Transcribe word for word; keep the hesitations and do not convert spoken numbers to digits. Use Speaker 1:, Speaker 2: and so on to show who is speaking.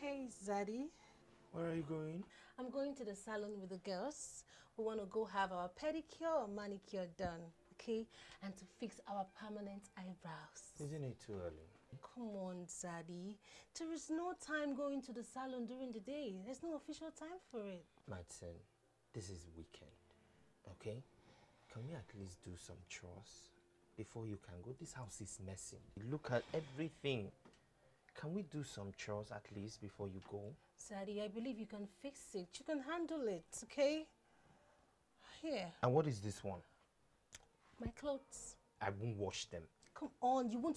Speaker 1: Hey, Zaddy.
Speaker 2: Where are you going?
Speaker 1: I'm going to the salon with the girls. We want to go have our pedicure or manicure done, okay? And to fix our permanent eyebrows.
Speaker 2: Isn't it too early?
Speaker 1: Come on, Zaddy. There is no time going to the salon during the day. There's no official time for it.
Speaker 2: Madsen, this is weekend, okay? Can we at least do some chores before you can go? This house is messy. Look at everything. Can we do some chores at least before you go?
Speaker 1: Zaddy, I believe you can fix it. You can handle it, okay? Here.
Speaker 2: And what is this one?
Speaker 1: My clothes.
Speaker 2: I won't wash them.
Speaker 1: Come on, you won't